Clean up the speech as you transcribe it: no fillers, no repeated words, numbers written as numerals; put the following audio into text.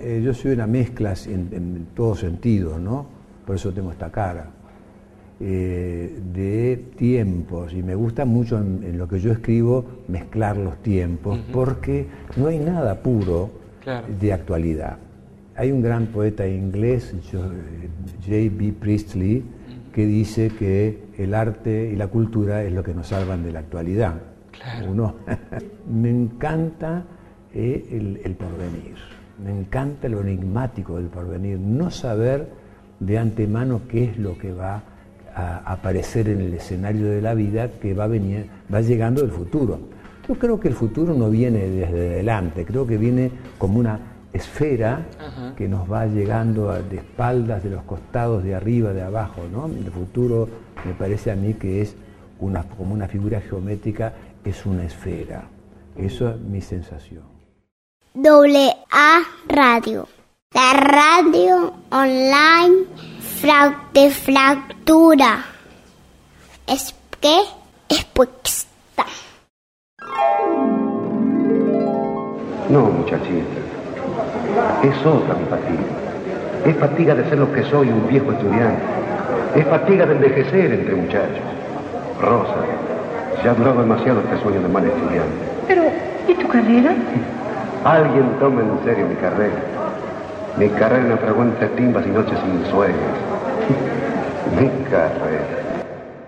yo soy una mezcla en todo sentido, ¿no? Por eso tengo esta cara. De tiempos, y me gusta mucho en lo que yo escribo mezclar los tiempos, porque no hay nada puro de actualidad. Hay un gran poeta inglés, J.B. Priestley, que dice que el arte y la cultura es lo que nos salvan de la actualidad. Claro. Me encanta el porvenir, me encanta lo enigmático del porvenir, no saber de antemano qué es lo que va a aparecer en el escenario de la vida, que va llegando del futuro. Yo creo que el futuro no viene desde adelante, creo que viene como una esfera que nos va llegando de espaldas, de los costados, de arriba, de abajo, ¿no? El futuro me parece a mí que es como una figura geométrica, es una esfera. Eso es mi sensación. AA Radio, la radio online de fractura. Es que es puesta. No, muchachita. Es otra mi fatiga. Es fatiga de ser lo que soy, un viejo estudiante. Es fatiga de envejecer entre muchachos. Rosa, ya ha durado demasiado este sueño de mal estudiante. Pero, ¿y tu carrera? Alguien toma en serio mi carrera. Mi carrera no aguanta timbas y noches sin sueños. Mi carrera.